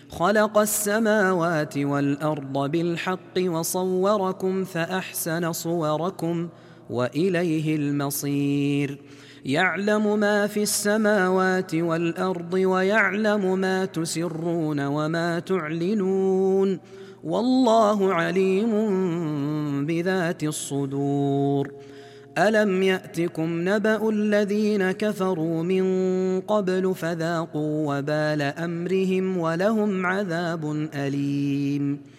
خلق السماوات والأرض بالحق وصوركم فأحسن صوركم وإليه المصير يعلم ما في السماوات والأرض ويعلم ما تسرون وما تعلنون والله عليم بذات الصدور ألم يأتكم نبأ الذين كفروا من قبل فذاقوا وبال أمرهم ولهم عذاب أليم